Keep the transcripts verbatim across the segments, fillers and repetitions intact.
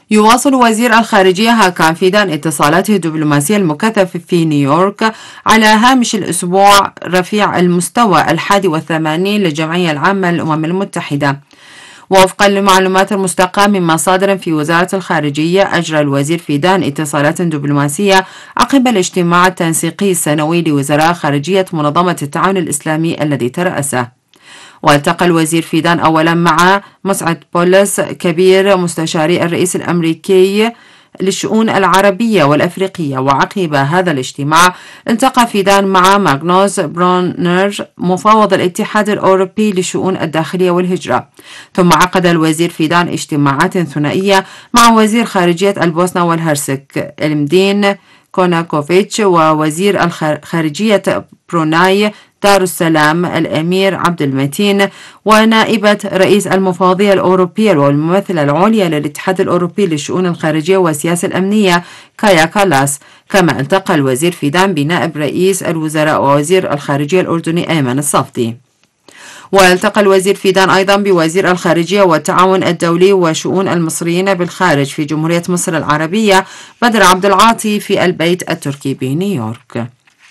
يواصل وزير الخارجية هاكان فيدان اتصالاته الدبلوماسية المكثفة في نيويورك على هامش الأسبوع رفيع المستوى الحادي والثمانين للجمعية العامة للأمم المتحدة. وفقا لمعلومات المستقاة من مصادر في وزارة الخارجية، أجرى الوزير فيدان اتصالات دبلوماسية عقب الاجتماع التنسيقي السنوي لوزراء خارجية منظمة التعاون الإسلامي الذي ترأسه. والتقى الوزير فيدان أولا مع مسعد بولس كبير مستشاري الرئيس الأمريكي للشؤون العربية والأفريقية. وعقب هذا الاجتماع التقى فيدان مع ماغنوس برونر مفوض الاتحاد الأوروبي للشؤون الداخلية والهجرة. ثم عقد الوزير فيدان اجتماعات ثنائية مع وزير خارجية البوسنة والهرسك المدين كوناكوفيتش ووزير الخارجية بروناي دار السلام الأمير عبد المتين ونائبة رئيس المفوضية الأوروبية والممثلة العليا للاتحاد الأوروبي للشؤون الخارجية والسياسة الأمنية كايا كالاس. كما التقى الوزير فيدان بنائب رئيس الوزراء ووزير الخارجية الأردني أيمن الصفتي. والتقى الوزير فيدان أيضا بوزير الخارجية والتعاون الدولي وشؤون المصريين بالخارج في جمهورية مصر العربية بدر عبد العاطي في البيت التركي بنيويورك.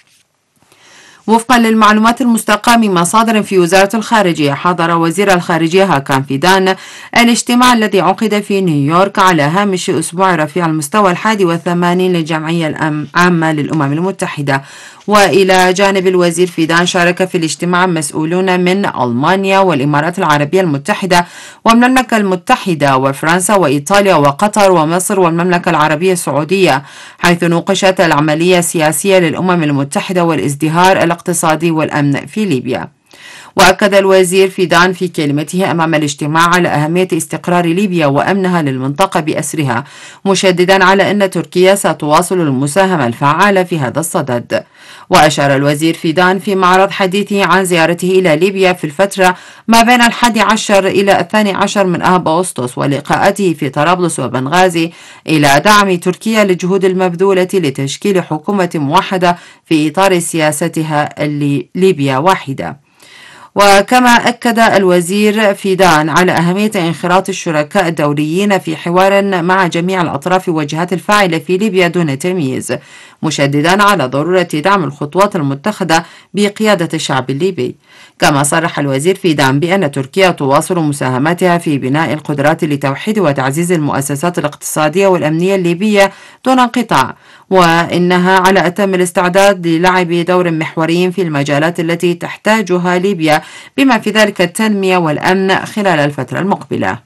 وفقا للمعلومات المستقاة من مصادر في وزارة الخارجية، حضر وزير الخارجية هاكان فيدان الاجتماع الذي عقد في نيويورك على هامش أسبوع رفيع المستوى الحادي والثمانين للجمعية العامة للأمم المتحدة. وإلى جانب الوزير فيدان شارك في الاجتماع مسؤولون من ألمانيا والإمارات العربية المتحدة ومن المملكة المتحدة وفرنسا وإيطاليا وقطر ومصر والمملكة العربية السعودية، حيث نوقشت العملية السياسية للأمم المتحدة والازدهار الاقتصادي والأمن في ليبيا. وأكد الوزير فيدان في كلمته أمام الاجتماع على أهمية استقرار ليبيا وأمنها للمنطقة بأسرها، مشددا على أن تركيا ستواصل المساهمة الفعالة في هذا الصدد. وأشار الوزير فيدان في معرض حديثه عن زيارته إلى ليبيا في الفترة ما بين الحادي عشر إلى الثاني عشر من آب أغسطس ولقاءاته في طرابلس وبنغازي إلى دعم تركيا للجهود المبذولة لتشكيل حكومة موحدة في إطار سياستها ليبيا واحدة. وكما أكد الوزير فيدان على أهمية انخراط الشركاء الدوليين في حوار مع جميع الأطراف والجهات الفاعلة في ليبيا دون تمييز، مشددا على ضرورة دعم الخطوات المتخذة بقيادة الشعب الليبي. كما صرح الوزير فيدان بأن تركيا تواصل مساهمتها في بناء القدرات لتوحيد وتعزيز المؤسسات الاقتصادية والأمنية الليبية دون انقطاع، وإنها على أتم الاستعداد للعب دور محوري في المجالات التي تحتاجها ليبيا بما في ذلك التنمية والأمن خلال الفترة المقبلة.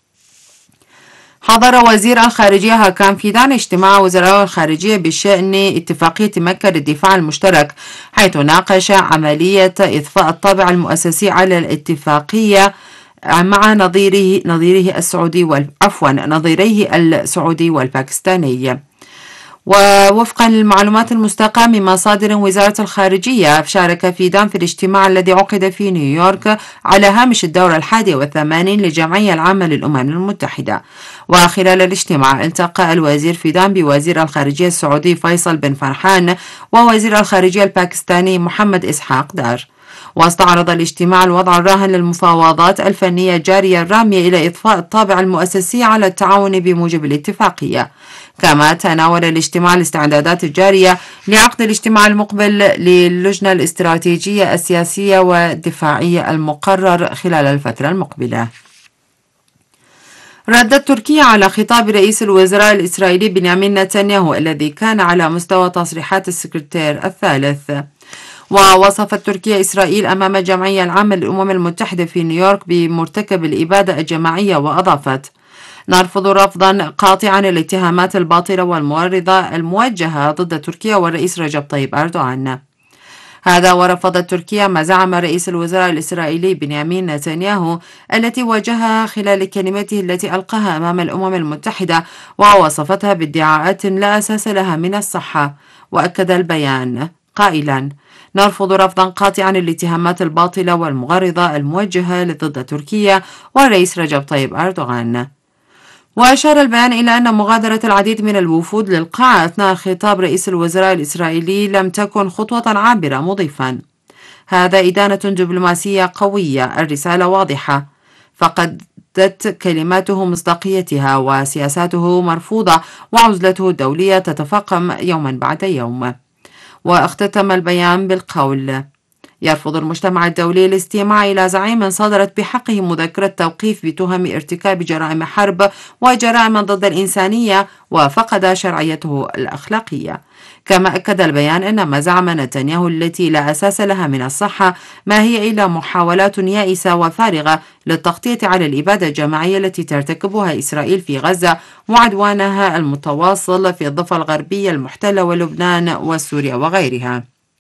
حضر وزير الخارجية هاكان فيدان اجتماع وزراء الخارجية بشأن اتفاقية مكة للدفاع المشترك، حيث ناقش عملية إضفاء الطابع المؤسسي على الاتفاقية مع نظيره نظيره السعودي عفوا نظيريه السعودي والباكستاني. ووفقا للمعلومات المستقاة من مصادر وزارة الخارجية، شارك فيدان في الاجتماع الذي عقد في نيويورك على هامش الدورة الحادية والثمانين للجمعية العامة للأمم المتحدة. وخلال الاجتماع التقى الوزير فيدان بوزير الخارجية السعودي فيصل بن فرحان ووزير الخارجية الباكستاني محمد إسحاق دار. واستعرض الاجتماع الوضع الراهن للمفاوضات الفنية الجارية الرامية إلى إضفاء الطابع المؤسسي على التعاون بموجب الاتفاقية. كما تناول الاجتماع الاستعدادات الجارية لعقد الاجتماع المقبل للجنة الاستراتيجية السياسية والدفاعية المقرر خلال الفترة المقبلة. ردت تركيا على خطاب رئيس الوزراء الإسرائيلي بنيامين نتنياهو الذي كان على مستوى تصريحات السكرتير الثالث. ووصفت تركيا إسرائيل أمام الجمعية العامة للأمم المتحدة في نيويورك بمرتكب الإبادة الجماعية، وأضافت: نرفض رفضا قاطعا الاتهامات الباطلة والمورطة الموجهة ضد تركيا والرئيس رجب طيب أردوغان. هذا ورفضت تركيا ما زعم رئيس الوزراء الإسرائيلي بنيامين نتنياهو التي واجهها خلال كلمته التي ألقاها أمام الأمم المتحدة، ووصفتها بادعاءات لا أساس لها من الصحة. وأكد البيان قائلا: نرفض رفضا قاطعا الاتهامات الباطلة والمغرضة الموجهة ضد تركيا والرئيس رجب طيب أردوغان. وأشار البيان إلى أن مغادرة العديد من الوفود للقاعة أثناء خطاب رئيس الوزراء الإسرائيلي لم تكن خطوة عابرة، مضيفا: هذا إدانة دبلوماسية قوية، الرسالة واضحة، فقد فقدت كلماته مصداقيتها وسياساته مرفوضة وعزلته الدولية تتفاقم يوما بعد يوم. واختتم البيان بالقول: يرفض المجتمع الدولي الاستماع إلى زعيم صدرت بحقه مذكرة توقيف بتهم ارتكاب جرائم حرب وجرائم ضد الإنسانية وفقد شرعيته الأخلاقية. كما أكد البيان أن ما زعم نتنياهو التي لا أساس لها من الصحة ما هي إلا محاولات يائسة وفارغة للتغطية على الإبادة الجماعية التي ترتكبها إسرائيل في غزة وعدوانها المتواصل في الضفة الغربية المحتلة ولبنان وسوريا وغيرها.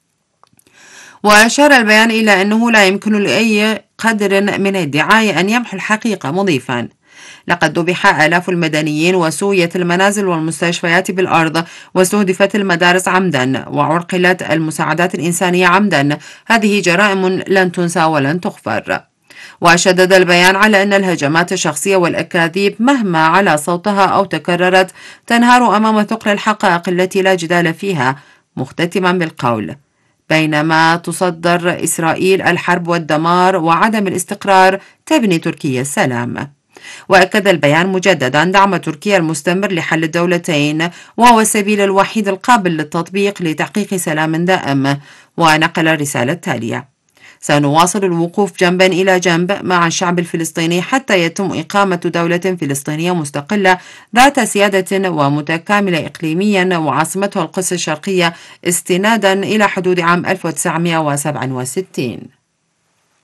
وأشار البيان إلى أنه لا يمكن لأي قدر من الدعاية أن يمحو الحقيقة، مضيفا: لقد ذبح آلاف المدنيين وسويت المنازل والمستشفيات بالأرض واستهدفت المدارس عمدا وعرقلت المساعدات الإنسانية عمدا. هذه جرائم لن تنسى ولن تغفر. وشدد البيان على أن الهجمات الشخصية والأكاذيب مهما على صوتها أو تكررت تنهار أمام ثقل الحقائق التي لا جدال فيها، مختتما بالقول: بينما تصدر إسرائيل الحرب والدمار وعدم الاستقرار تبني تركيا السلام. وأكد البيان مجددا دعم تركيا المستمر لحل الدولتين وهو السبيل الوحيد القابل للتطبيق لتحقيق سلام دائم. ونقل الرسالة التالية: سنواصل الوقوف جنبا إلى جنب مع الشعب الفلسطيني حتى يتم إقامة دولة فلسطينية مستقلة ذات سيادة ومتكاملة إقليميا وعاصمتها القدس الشرقية استنادا إلى حدود عام ألف وتسعمائة وسبعة وستين.